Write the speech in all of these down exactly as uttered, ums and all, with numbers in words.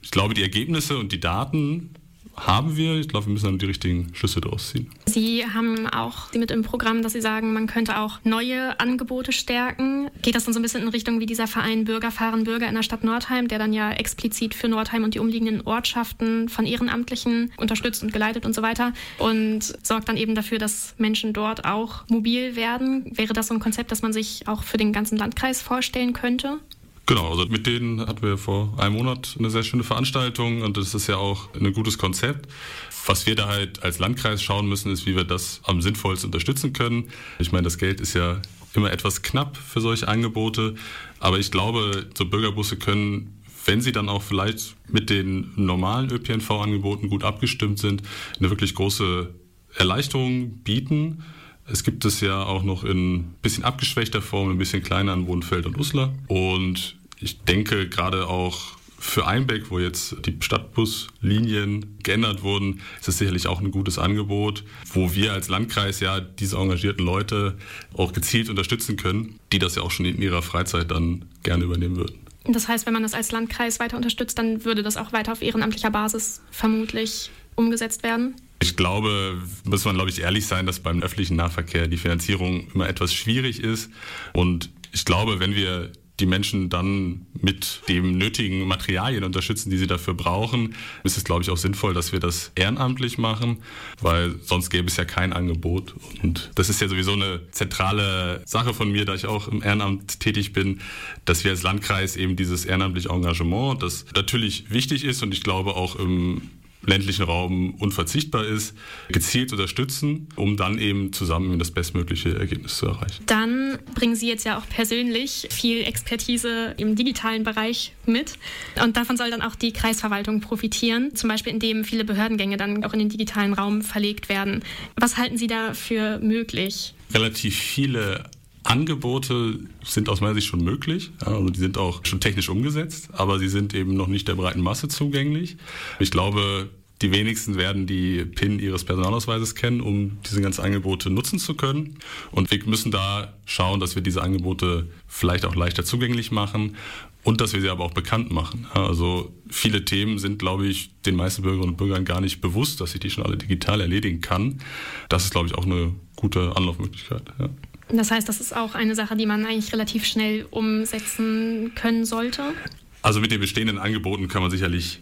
ich glaube, die Ergebnisse und die Daten haben wir. Ich glaube, wir müssen dann die richtigen Schlüsse daraus ziehen. Sie haben auch mit im Programm, dass Sie sagen, man könnte auch neue Angebote stärken. Geht das dann so ein bisschen in Richtung wie dieser Verein Bürger fahren Bürger in der Stadt Nordheim, der dann ja explizit für Nordheim und die umliegenden Ortschaften von Ehrenamtlichen unterstützt und geleitet und so weiter und sorgt dann eben dafür, dass Menschen dort auch mobil werden? Wäre das so ein Konzept, das man sich auch für den ganzen Landkreis vorstellen könnte? Genau, also mit denen hatten wir vor einem Monat eine sehr schöne Veranstaltung und das ist ja auch ein gutes Konzept. Was wir da halt als Landkreis schauen müssen, ist, wie wir das am sinnvollsten unterstützen können. Ich meine, das Geld ist ja immer etwas knapp für solche Angebote, aber ich glaube, so Bürgerbusse können, wenn sie dann auch vielleicht mit den normalen Ö P N V-Angeboten gut abgestimmt sind, eine wirklich große Erleichterung bieten. Es gibt es ja auch noch in ein bisschen abgeschwächter Form, ein bisschen kleiner in Wohnfeld und Uslar. Und ich denke gerade auch für Einbeck, wo jetzt die Stadtbuslinien geändert wurden, ist es sicherlich auch ein gutes Angebot, wo wir als Landkreis ja diese engagierten Leute auch gezielt unterstützen können, die das ja auch schon in ihrer Freizeit dann gerne übernehmen würden. Das heißt, wenn man das als Landkreis weiter unterstützt, dann würde das auch weiter auf ehrenamtlicher Basis vermutlich umgesetzt werden? Ich glaube, muss man, glaube ich, ehrlich sein, dass beim öffentlichen Nahverkehr die Finanzierung immer etwas schwierig ist. Und ich glaube, wenn wir die Menschen dann mit dem nötigen Materialien unterstützen, die sie dafür brauchen, ist es, glaube ich, auch sinnvoll, dass wir das ehrenamtlich machen, weil sonst gäbe es ja kein Angebot. Und das ist ja sowieso eine zentrale Sache von mir, da ich auch im Ehrenamt tätig bin, dass wir als Landkreis eben dieses ehrenamtliche Engagement, das natürlich wichtig ist und ich glaube auch im ländlichen Raum unverzichtbar ist, gezielt unterstützen, um dann eben zusammen das bestmögliche Ergebnis zu erreichen. Dann bringen Sie jetzt ja auch persönlich viel Expertise im digitalen Bereich mit und davon soll dann auch die Kreisverwaltung profitieren, zum Beispiel indem viele Behördengänge dann auch in den digitalen Raum verlegt werden. Was halten Sie da für möglich? Relativ viele Angebote sind aus meiner Sicht schon möglich, also die sind auch schon technisch umgesetzt, aber sie sind eben noch nicht der breiten Masse zugänglich. Ich glaube, die wenigsten werden die P I N ihres Personalausweises kennen, um diese ganzen Angebote nutzen zu können. Und wir müssen da schauen, dass wir diese Angebote vielleicht auch leichter zugänglich machen und dass wir sie aber auch bekannt machen. Also viele Themen sind, glaube ich, den meisten Bürgerinnen und Bürgern gar nicht bewusst, dass ich die schon alle digital erledigen kann. Das ist, glaube ich, auch eine gute Anlaufmöglichkeit. Ja. Das heißt, das ist auch eine Sache, die man eigentlich relativ schnell umsetzen können sollte? Also mit den bestehenden Angeboten kann man sicherlich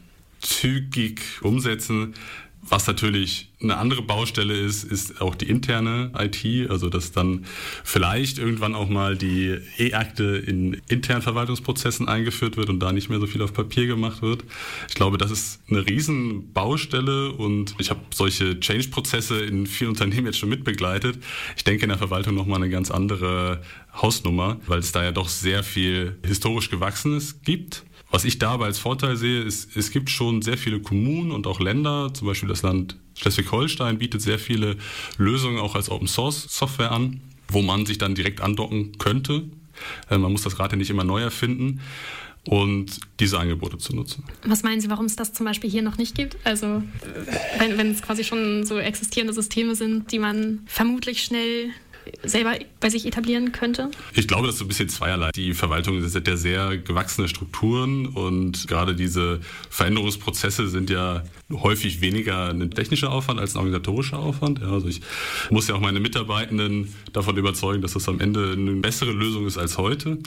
zügig umsetzen. Was natürlich eine andere Baustelle ist, ist auch die interne I T, also dass dann vielleicht irgendwann auch mal die E-Akte in internen Verwaltungsprozessen eingeführt wird und da nicht mehr so viel auf Papier gemacht wird. Ich glaube, das ist eine riesen Baustelle und ich habe solche Change-Prozesse in vielen Unternehmen jetzt schon mitbegleitet. Ich denke in der Verwaltung nochmal eine ganz andere Hausnummer, weil es da ja doch sehr viel historisch Gewachsenes gibt. Was ich da aber als Vorteil sehe, ist, es gibt schon sehr viele Kommunen und auch Länder, zum Beispiel das Land Schleswig-Holstein bietet sehr viele Lösungen auch als Open-Source-Software an, wo man sich dann direkt andocken könnte. Man muss das Rad ja nicht immer neu erfinden und diese Angebote zu nutzen. Was meinen Sie, warum es das zum Beispiel hier noch nicht gibt? Also wenn, wenn es quasi schon so existierende Systeme sind, die man vermutlich schnell selber bei sich etablieren könnte? Ich glaube, das ist so ein bisschen zweierlei. Die Verwaltung sind ja sehr gewachsene Strukturen und gerade diese Veränderungsprozesse sind ja häufig weniger ein technischer Aufwand als ein organisatorischer Aufwand. Ja, also ich muss ja auch meine Mitarbeitenden davon überzeugen, dass das am Ende eine bessere Lösung ist als heute.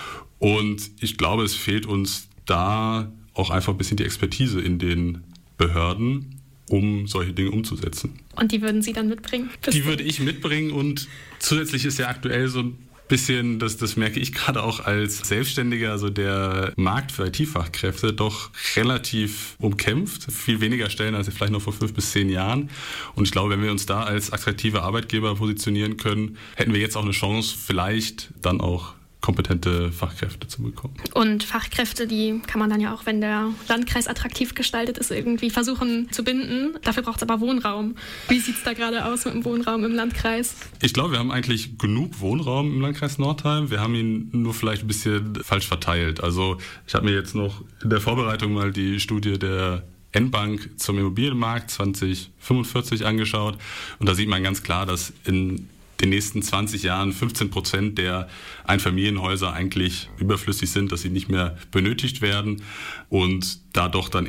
Und ich glaube, es fehlt uns da auch einfach ein bisschen die Expertise in den Behörden, um solche Dinge umzusetzen. Und die würden Sie dann mitbringen? Die würde ich mitbringen und zusätzlich ist ja aktuell so ein bisschen, das, das merke ich gerade auch als Selbstständiger, also der Markt für I T-Fachkräfte doch relativ umkämpft. Viel weniger Stellen als vielleicht noch vor fünf bis zehn Jahren. Und ich glaube, wenn wir uns da als attraktive Arbeitgeber positionieren können, hätten wir jetzt auch eine Chance, vielleicht dann auch kompetente Fachkräfte zu bekommen. Und Fachkräfte, die kann man dann ja auch, wenn der Landkreis attraktiv gestaltet ist, irgendwie versuchen zu binden. Dafür braucht es aber Wohnraum. Wie sieht es da gerade aus mit dem Wohnraum im Landkreis? Ich glaube, wir haben eigentlich genug Wohnraum im Landkreis Nordheim. Wir haben ihn nur vielleicht ein bisschen falsch verteilt. Also ich habe mir jetzt noch in der Vorbereitung mal die Studie der N-Bank zum Immobilienmarkt zwanzig fünfundvierzig angeschaut. Und da sieht man ganz klar, dass in den nächsten zwanzig Jahren fünfzehn Prozent der Einfamilienhäuser eigentlich überflüssig sind, dass sie nicht mehr benötigt werden und da doch dann